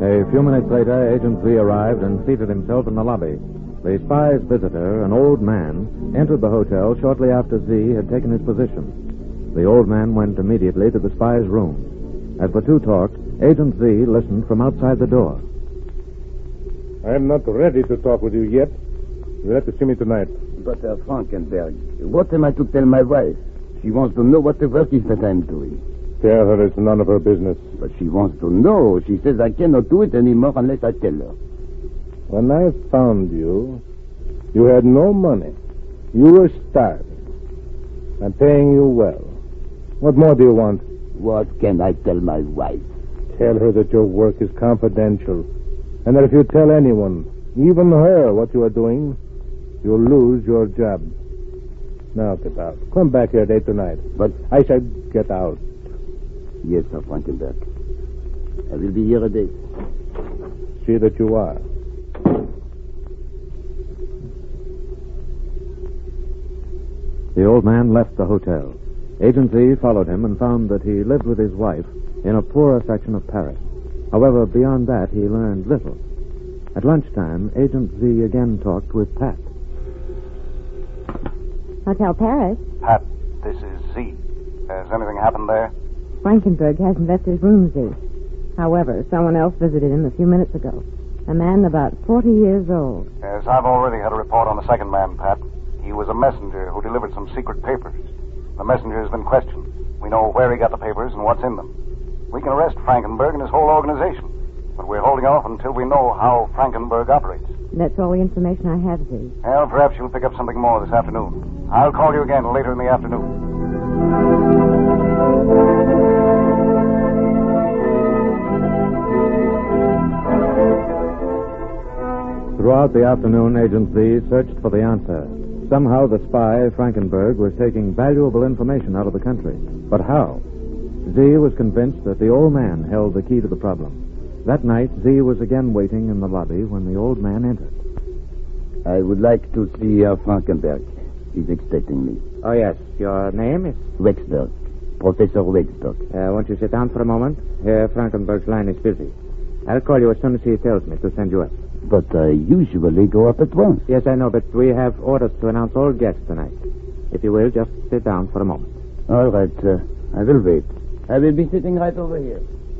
A few minutes later, Agent Z arrived and seated himself in the lobby. The spy's visitor, an old man, entered the hotel shortly after Z had taken his position. The old man went immediately to the spy's room. As the two talked, Agent Z listened from outside the door. I am not ready to talk with you yet. You'll have to see me tonight. But, Frankenberg, what am I to tell my wife? She wants to know what the work is that I'm doing. Tell her it's none of her business. But she wants to know. She says I cannot do it anymore unless I tell her. When I found you, you had no money. You were starving. I'm paying you well. What more do you want? What can I tell my wife? Tell her that your work is confidential, and that if you tell anyone, even her, what you are doing, you'll lose your job. Now get out. Come back here at 8 tonight. But I said get out. Yes, Sir Frankenberg. I will be here at 8. See that you are. The old man left the hotel. Agent Z followed him and found that he lived with his wife in a poorer section of Paris. However, beyond that, he learned little. At lunchtime, Agent Z again talked with Pat. Hotel Paris. Pat, this is Z. Has anything happened there? Frankenberg hasn't left his room, Z. However, someone else visited him a few minutes ago. A man about 40 years old. Yes, I've already had a report on the second man, Pat. He was a messenger who delivered some secret papers. The messenger has been questioned. We know where he got the papers and what's in them. We can arrest Frankenberg and his whole organization, but we're holding off until we know how Frankenberg operates. That's all the information I have, Z. Well, perhaps you'll pick up something more this afternoon. I'll call you again later in the afternoon. Throughout the afternoon, Agent Z searched for the answer. Somehow the spy, Frankenberg, was taking valuable information out of the country. But how? Z was convinced that the old man held the key to the problem. That night, Z was again waiting in the lobby when the old man entered. I would like to see Frankenberg. He's expecting me. Oh, yes. Your name is? Wexberg. Professor Wexberg. Won't you sit down for a moment? Herr Frankenberg's line is busy. I'll call you as soon as he tells me to send you up. But I usually go up at once. Yes, I know, but we have orders to announce all guests tonight. If you will, just sit down for a moment. All right, I will wait. I will be sitting right over here.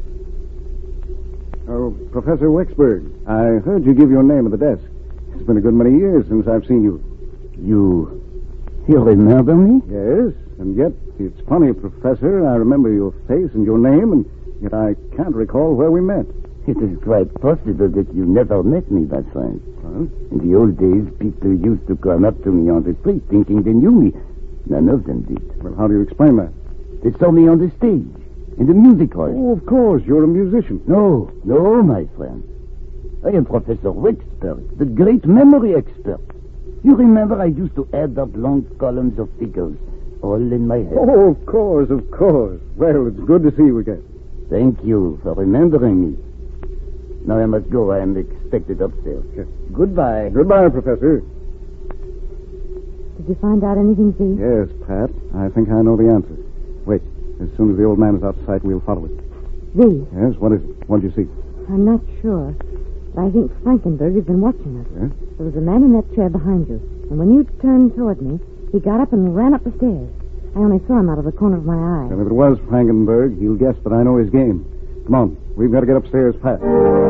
Oh, Professor Wexberg, I heard you give your name at the desk. It's been a good many years since I've seen you. You remember me? Yes, and yet it's funny, Professor. I remember your face and your name, and yet I can't recall where we met. It is quite possible that you never met me, my friend. Huh? In the old days, people used to come up to me on the street thinking they knew me. None of them did. Well, how do you explain that? They saw me on the stage, in the music hall. Oh, of course, you're a musician. No, my friend. I am Professor Wexberg, the great memory expert. You remember I used to add up long columns of figures, all in my head. Oh, of course. Well, it's good to see you again. Thank you for remembering me. Now I must go. I am expected upstairs. Yes. Goodbye. Goodbye, Professor. Did you find out anything, Z? Yes, Pat. I think I know the answer. Wait. As soon as the old man is out of sight, we'll follow it. Z, Yes? What is it? What did you see? I'm not sure, but I think Frankenberg has been watching us. Yes? There was a man in that chair behind you, and when you turned toward me, he got up and ran up the stairs. I only saw him out of the corner of my eye. And if it was Frankenberg, he'll guess that I know his game. Come on. We've got to get upstairs fast.